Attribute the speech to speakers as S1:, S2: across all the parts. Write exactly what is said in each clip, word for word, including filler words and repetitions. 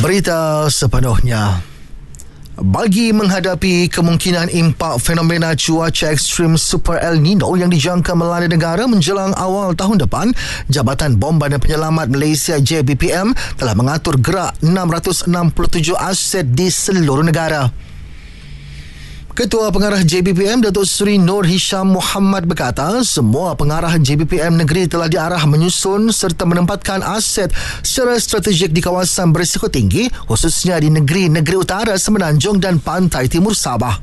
S1: Berita sepenuhnya. Bagi menghadapi kemungkinan impak fenomena cuaca ekstrim Super El Nino yang dijangka melanda negara menjelang awal tahun depan, Jabatan Bomba dan Penyelamat Malaysia J B P M telah mengatur gerak enam ratus enam puluh tujuh aset di seluruh negara. Ketua Pengarah J B P M Datuk Seri Nur Hisham Muhammad berkata, semua pengarah J B P M negeri telah diarah menyusun serta menempatkan aset secara strategik di kawasan berisiko tinggi, khususnya di negeri-negeri utara Semenanjung dan pantai timur Sabah.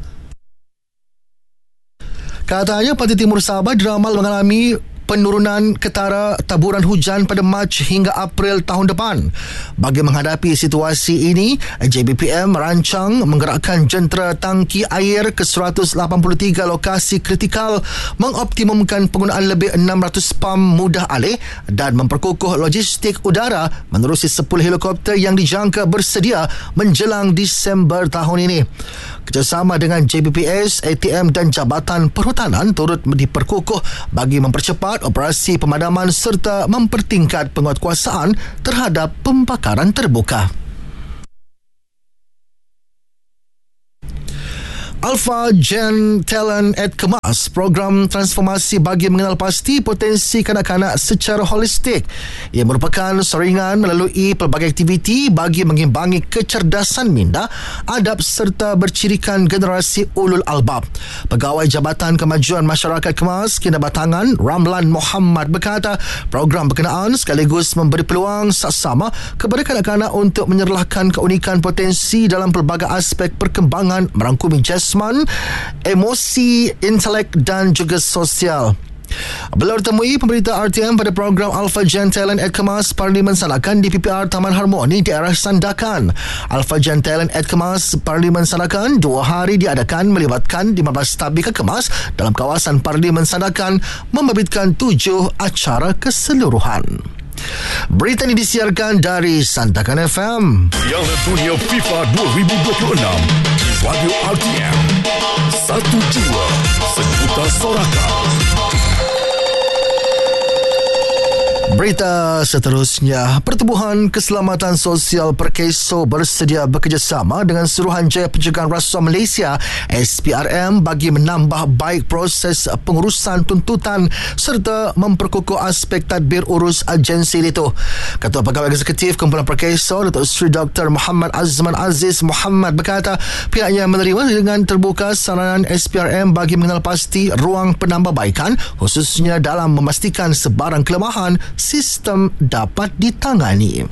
S1: Katanya, pantai timur Sabah diramal mengalami penurunan ketara taburan hujan pada Mac hingga April tahun depan. Bagi menghadapi situasi ini, J B P M merancang menggerakkan jentera tangki air ke seratus lapan puluh tiga lokasi kritikal, mengoptimumkan penggunaan lebih enam ratus pam mudah alih dan memperkukuh logistik udara menerusi sepuluh helikopter yang dijangka bersedia menjelang Disember tahun ini. Kerjasama dengan J B P S, A T M dan Jabatan Perhutanan turut diperkukuh bagi mempercepat operasi pemadaman serta mempertingkat penguatkuasaan terhadap pembakaran terbuka. Alpha Gen Talent at Kemas, program transformasi bagi mengenal pasti potensi kanak-kanak secara holistik. Ia merupakan saringan melalui pelbagai aktiviti bagi mengimbangi kecerdasan minda, adab serta bercirikan generasi ulul albab. Pegawai Jabatan Kemajuan Masyarakat Kemas Kinabatangan Ramlan Muhammad berkata, program berkenaan sekaligus memberi peluang saksama kepada kanak-kanak untuk menyerlahkan keunikan potensi dalam pelbagai aspek perkembangan merangkumi jasmani, emosi, intelek dan juga sosial. Beliau ditemui pemberita R T M pada program Alpha Gen Talent at Kemas Parlimen Sandakan di P P R Taman Harmoni daerah Sandakan. Alpha Gen Talent at Kemas Parlimen Sandakan dua hari diadakan melibatkan lima belas tabika kemas dalam kawasan Parlimen Sandakan, membabitkan tujuh acara keseluruhan. Berita ini disiarkan dari Sandakan F M.
S2: Piala Dunia FIFA dua ribu dua puluh enam di Radio R T M. Satu jiwa, sejuta sorakan.
S1: Berita seterusnya, Pertubuhan Keselamatan Sosial Perkeso bersedia bekerjasama dengan Suruhanjaya Pencegahan Rasuah Malaysia S P R M bagi menambah baik proses pengurusan tuntutan serta memperkukuh aspek tadbir urus agensi itu. Ketua Pegawai Eksekutif Kumpulan Perkeso Datuk Seri Doktor Muhammad Azman Aziz Muhammad berkata, pihaknya menerima dengan terbuka saranan S P R M bagi mengenal pasti ruang penambahbaikan, khususnya dalam memastikan sebarang kelemahan sistem dapat ditangani.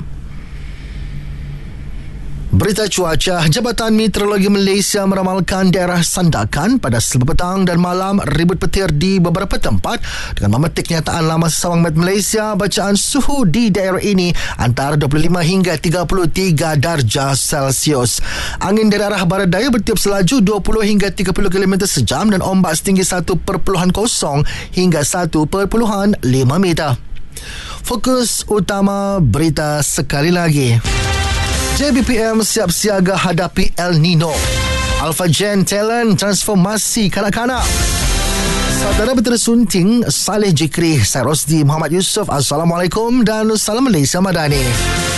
S1: Berita cuaca, Jabatan Meteorologi Malaysia meramalkan daerah Sandakan pada Selasa petang dan malam ribut petir di beberapa tempat dengan memetik kenyataan Laman Sesawang Met Malaysia. Bacaan suhu di daerah ini antara dua puluh lima hingga tiga puluh tiga darjah Celsius. Angin dari arah barat daya bertiup selaju dua puluh hingga tiga puluh kilometer sejam dan ombak setinggi satu perpuluhan kosong hingga satu perpuluhan lima meter. Fokus utama berita sekali lagi. J B P M siap siaga hadapi El Nino. Alpha Gen Talent transformasi kanak-kanak. Saudara Berita Sunting, Saleh Jikri, saya Rosdi Muhammad Yusof. Assalamualaikum dan salam Malaysia Madani.